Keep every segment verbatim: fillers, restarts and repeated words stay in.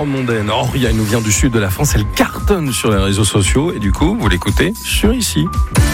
star mondaine. Oh, elle nous vient du sud de la France, elle cartonne sur les réseaux sociaux et du coup, vous l'écoutez sur Ici.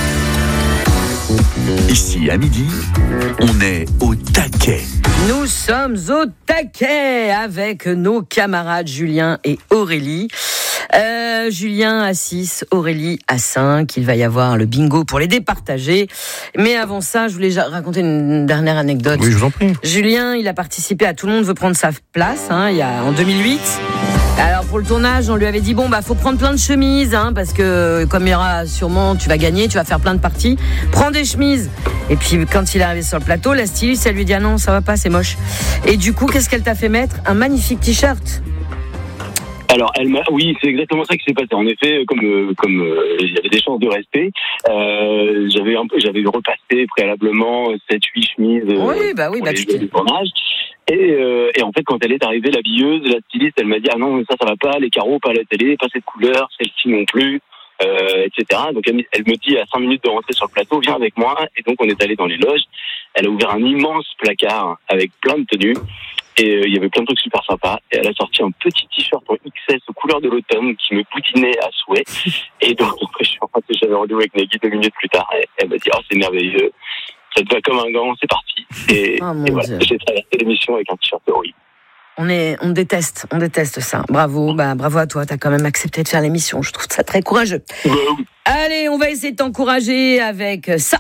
Ici, à midi, on est au taquet. Nous sommes au taquet avec nos camarades Julien et Aurélie. Euh, Julien à six, Aurélie à cinq. Il va y avoir le bingo pour les départager. Mais avant ça, je voulais raconter une dernière anecdote. Oui, je vous en prie. Julien, il a participé à Tout le monde veut prendre sa place, hein, il y a, en deux mille huit. Alors pour le tournage, on lui avait dit bon bah faut prendre plein de chemises, hein, parce que comme il y aura sûrement, tu vas gagner, tu vas faire plein de parties. Prends des chemises. Et puis quand il est arrivé sur le plateau, la styliste, elle lui dit ah non, ça va pas, c'est moche. Et du coup, qu'est-ce qu'elle t'a fait mettre ? Un magnifique t-shirt. Alors, elle m'a, oui, c'est exactement ça qui s'est passé. En effet, comme euh, comme euh, il y avait des chances de rester, euh, j'avais un peu, j'avais repassé préalablement sept huit chemises. Euh, oui, bah oui, bah tu t'es. Et, euh, et en fait, quand elle est arrivée, l'habilleuse, la styliste, elle m'a dit ah non, ça, ça va pas, les carreaux, pas à la télé, pas cette couleur, celle-ci non plus, euh, et cetera. Donc elle, elle me dit à cinq minutes de rentrer sur le plateau, viens avec moi. Et donc on est allé dans les loges. Elle a ouvert un immense placard avec plein de tenues. Et euh, il y avait plein de trucs super sympas. Et elle a sorti un petit t-shirt en X S aux couleurs de l'automne qui me boudinait à souhait. Et donc, après, je suis en train de j'avais rendez-vous avec Nagui deux minutes plus tard. Et elle m'a dit, oh, c'est merveilleux. Ça te va comme un gant, c'est parti. Et, oh, et voilà, j'ai traversé l'émission avec un t-shirt horrible. On est, on déteste, on déteste ça. Bravo, bah, bravo à toi. T'as quand même accepté de faire l'émission. Je trouve ça très courageux. Bah, oui. Allez, on va essayer de t'encourager avec ça.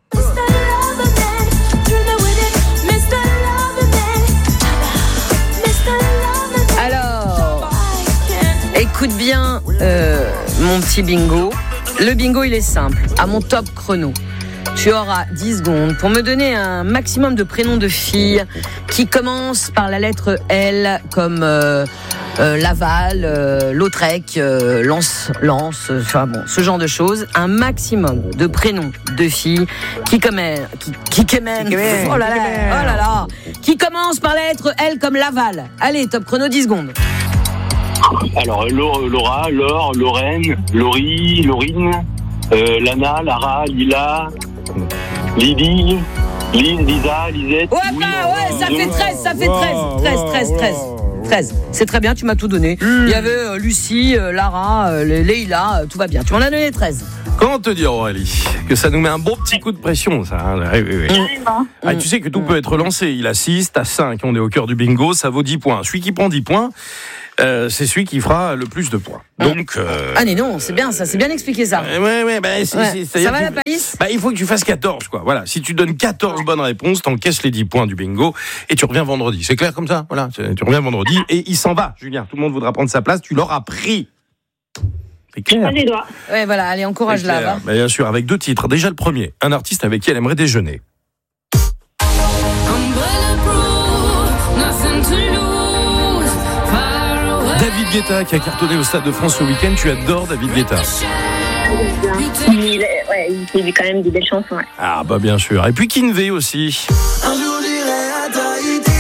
Écoute bien, euh, mon petit bingo. Le bingo, il est simple. À mon top chrono, tu auras dix secondes pour me donner un maximum de prénoms de filles qui commencent par la lettre L, comme euh, euh, Laval, euh, Lautrec, euh, Lance, Lance, enfin bon, ce genre de choses. Un maximum de prénoms de filles qui commènent, qui, qui quémènent, oh là là, oh là là, qui commencent par la lettre L comme Laval. Allez, top chrono, dix secondes. Alors, Laura, Laure, Lorraine, Laurie, Laurine, euh, Lana, Lara, Lila, Lydie, Lise, Lisa, Lisette. Ouais, bah, ouais, ça fait treize, ça fait treize, treize, treize, treize. treize. C'est très bien, tu m'as tout donné. Il y avait euh, Lucie, euh, Lara, euh, Leïla, euh, tout va bien. Tu m'en as donné treize. Comment te dire, Aurélie, que ça nous met un bon petit coup de pression, ça. Hein, oui, oui, oui. Ah, tu sais que tout peut être lancé. Il a six, t'as cinq, on est au cœur du bingo, ça vaut dix points. Celui qui prend dix points, euh, c'est celui qui fera le plus de points. Donc, euh, ah, mais non, c'est bien ça, c'est bien expliqué ça. Euh, ouais, ouais, bah, c'est, ouais. c'est, ça va tu, la palisse bah, il faut que tu fasses quatorze, quoi. Voilà. Si tu donnes quatorze bonnes réponses, t'encaisses les dix points du bingo et tu reviens vendredi. C'est clair comme ça? Voilà. Tu reviens vendredi et il s'en va, Julien. Tout le monde voudra prendre sa place, tu l'auras pris. C'est clair. Les doigts. Ouais, voilà, allez, encourage-la. Bah. Bah, bien sûr, avec deux titres. Déjà le premier, un artiste avec qui elle aimerait déjeuner. David Guetta qui a cartonné au Stade de France ce week-end. Tu adores David Guetta. Il, ouais, il fait quand même des belles chansons. Ouais. Ah bah bien sûr. Et puis Kinvé aussi. Un jour j'irai à Tahiti.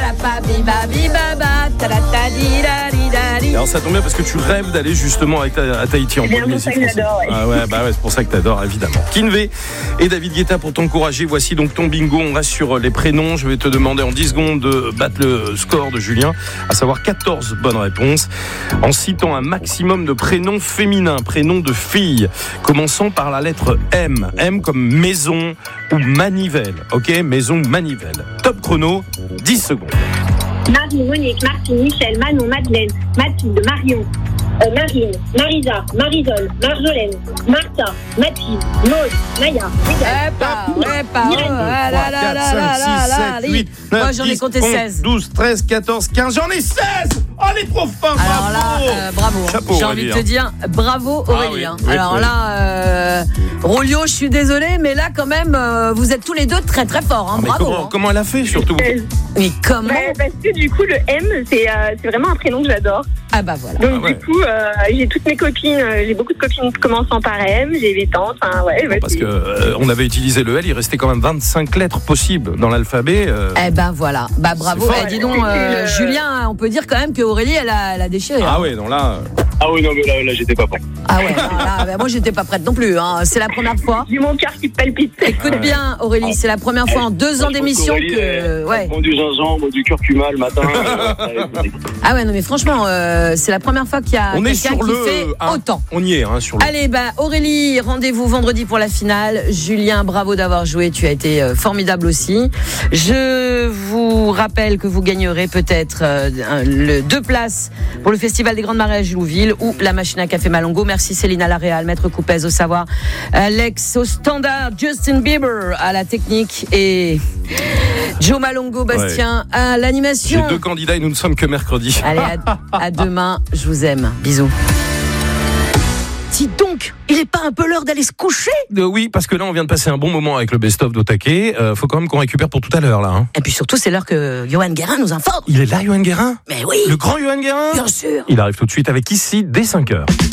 Alors ça tombe bien parce que tu rêves d'aller justement avec ta, à Tahiti en Polynésie française. Ouais. Ah ouais, bah ouais, c'est pour ça que t'adores évidemment. Kinvé et David Guetta pour t'encourager. Voici donc ton bingo. On reste sur les prénoms. Je vais te demander en dix secondes de battre le score de Julien, à savoir quatorze bonnes réponses, en citant un maximum de prénoms féminins, prénoms de filles, commençant par la lettre M. M comme maison ou manivelle. Ok, maison ou manivelle. Top chrono, dix secondes. Marie, Monique, Martine, Michel, Manon, Madeleine, Mathilde, Marion, euh, Marine, Marisa, Marisol, Marjolaine, Martha, Mathilde, Maud, Naya. Eh pas, ouais pas, oh, là là là là là là, huit, moi j'en ai compté seize. douze, treize, quatorze, quinze, j'en ai seize. Oh les trop forts, bravo. Alors là, euh, bravo. Chapeau, j'ai envie de te dire, bravo Aurélie. Ah, oui, oui, Alors oui. là, euh, Rolio, je suis désolée, mais là quand même, euh, vous êtes tous les deux très très forts. Hein, ah, bravo. Comment, hein. comment elle a fait surtout? Mais comment? Ouais, parce que du coup, le M, c'est, euh, c'est vraiment un prénom que j'adore. Ah bah voilà. Donc ah ouais. du coup, euh, j'ai toutes mes copines, euh, j'ai beaucoup de copines commençant par M, j'ai mes tantes, enfin ouais. Bon, parce que euh, on avait utilisé le L, il restait quand même vingt-cinq lettres possibles dans l'alphabet. Euh... Eh ben voilà, bah bravo. Eh, dis donc, euh, Julien, on peut dire quand même que Aurélie, elle a, elle a déchiré. Ah hein. ouais, donc là. Ah oui, non, mais là, là j'étais pas prêt. Ah ouais, non, là, bah, moi j'étais pas prête non plus. Hein. C'est la première fois. J'ai mon cœur qui palpite. Écoute bien, Aurélie, c'est la première fois en deux ans d'émission Aurélie, que. elle, Ouais. elle prend du gingembre, du curcuma le matin. euh, Ah ouais, non, mais franchement, euh, c'est la première fois qu'il y a On est quelqu'un sur qui le. fait hein, autant. On y est, hein, sur le. Allez, bah Aurélie, rendez-vous vendredi pour la finale. Julien, bravo d'avoir joué, tu as été euh, formidable aussi. Je vous rappelle que vous gagnerez peut-être euh, le deux places pour le Festival des Grandes Marées à Gilouville ou la machine à café Malongo. Merci Céline à la Réal, Maître Coupez au savoir, Alex au standard, Justin Bieber à la technique et Joe Malongo, Bastien ouais. à l'animation. J'ai deux candidats et nous ne sommes que mercredi. Allez, à, à demain, je vous aime. Bisous. Dis donc, il n'est pas un peu l'heure d'aller se coucher ? euh, Oui, parce que là, on vient de passer un bon moment avec le best-of d'Otake. Euh, faut quand même qu'on récupère pour tout à l'heure, là. Hein. Et puis surtout, c'est l'heure que Johan Guérin nous informe. Il est là, Johan Guérin ? Mais oui. Le grand Johan Guérin ? Bien sûr. Il arrive tout de suite avec Ici, dès cinq heures.